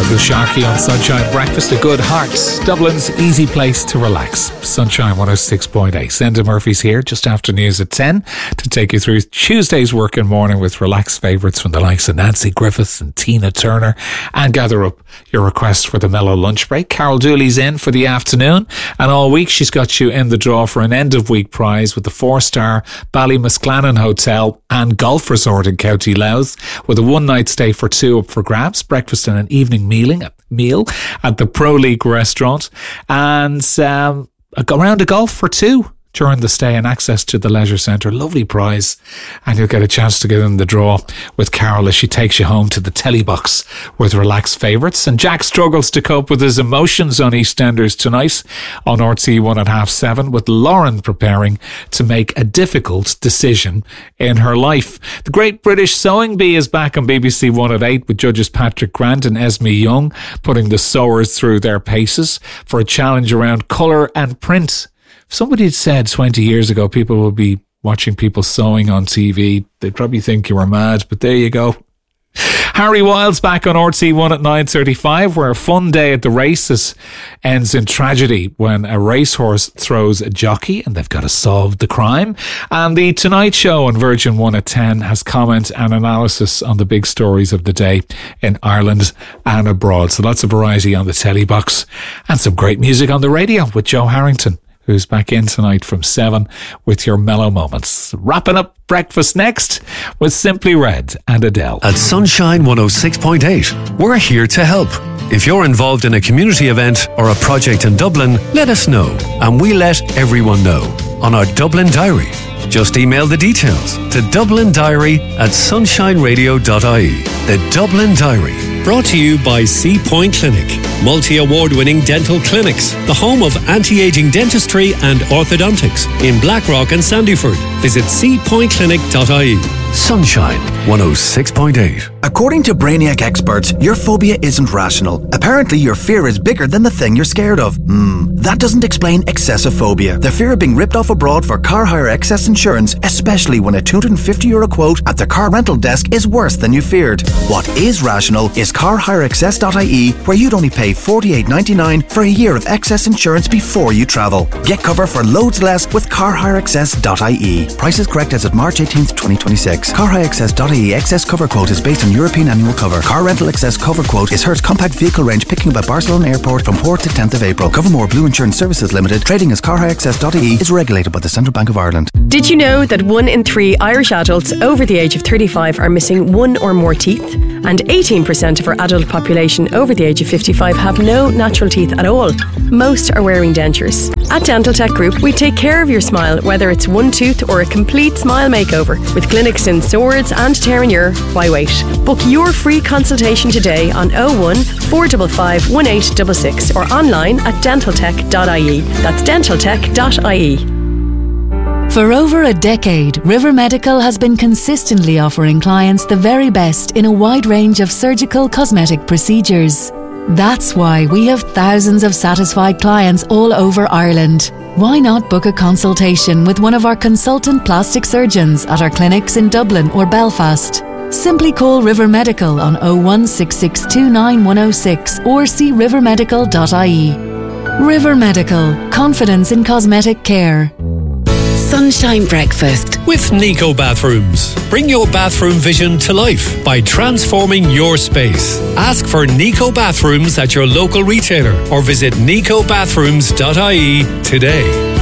Bill Sharkey on Sunshine Breakfast. A good heart, Dublin's easy place to relax. Sunshine 106.8. Enda Murphy's here just after news at 10 to take you through Tuesday's working morning with relaxed favourites from the likes of Nancy Griffiths and Tina Turner, and gather up your requests for the mellow lunch break. Carol Dooley's in for the afternoon, and all week she's got you in the draw for an end of week prize with the 4-star Ballymusclannon Hotel and Golf Resort in County Louth, with a one-night stay for two up for grabs, breakfast and an evening meal at the Pro League restaurant, and a round of golf for two during the stay and access to the leisure centre. Lovely prize, and you'll get a chance to get in the draw with Carol as she takes you home to the telly box with relaxed favourites. And Jack struggles to cope with his emotions on EastEnders tonight on RTÉ 1 at 7:30, with Lauren preparing to make a difficult decision in her life. The Great British Sewing Bee is back on BBC 1 at 8 with judges Patrick Grant and Esme Young putting the sewers through their paces for a challenge around colour and print. Somebody had said 20 years ago people would be watching people sewing on TV. They'd probably think you were mad, but there you go. Harry Wilde's back on RTÉ 1 at 9:35, where a fun day at the races ends in tragedy when a racehorse throws a jockey and they've got to solve the crime. And the Tonight Show on Virgin 1 at 10 has comment and analysis on the big stories of the day in Ireland and abroad. So lots of variety on the telly box and some great music on the radio with Joe Harrington, who's back in tonight from 7 with your mellow moments. Wrapping up breakfast next with Simply Red and Adele. At Sunshine 106.8, we're here to help. If you're involved in a community event or a project in Dublin, let us know, and we let everyone know on our Dublin Diary. Just email the details to dublindiary@sunshineradio.ie. The Dublin Diary. Brought to you by C Point Clinic, multi-award-winning dental clinics, the home of anti-aging dentistry and orthodontics in Blackrock and Sandyford. Visit cpointclinic.ie. Sunshine 106.8. According to Brainiac experts, your phobia isn't rational. Apparently, your fear is bigger than the thing you're scared of. That doesn't explain excessive phobia. The fear of being ripped off abroad for car hire excess insurance, especially when a €250 quote at the car rental desk is worse than you feared. What is rational is carhireexcess.ie, where you'd only pay $48.99 for a year of excess insurance before you travel. Get cover for loads less with carhireexcess.ie. Prices correct as of March 18th, 2026. Carhireexcess.ie excess cover quote is based on European annual cover. Car rental excess cover quote is Hertz compact vehicle range picking up at Barcelona Airport from 4th to 10th of April. Covermore Blue Insurance Services Limited, trading as carhireexcess.ie, is regulated by the Central Bank of Ireland. Did you know that 1 in 3 Irish adults over the age of 35 are missing one or more teeth? And 18% of our adult population over the age of 55 have no natural teeth at all. Most are wearing dentures. At Dental Tech Group, we take care of your smile, whether it's one tooth or a complete smile makeover. With clinics in Swords and Terenure, why wait? Book your free consultation today on 01 455 1866 or online at dentaltech.ie. That's dentaltech.ie. For over a decade, River Medical has been consistently offering clients the very best in a wide range of surgical cosmetic procedures. That's why we have thousands of satisfied clients all over Ireland. Why not book a consultation with one of our consultant plastic surgeons at our clinics in Dublin or Belfast? Simply call River Medical on 016629106 or see rivermedical.ie. River Medical, confidence in cosmetic care. Sunshine Breakfast With Nico Bathrooms. Bring your bathroom vision to life by transforming your space. Ask for Nico Bathrooms at your local retailer or visit nicobathrooms.ie today.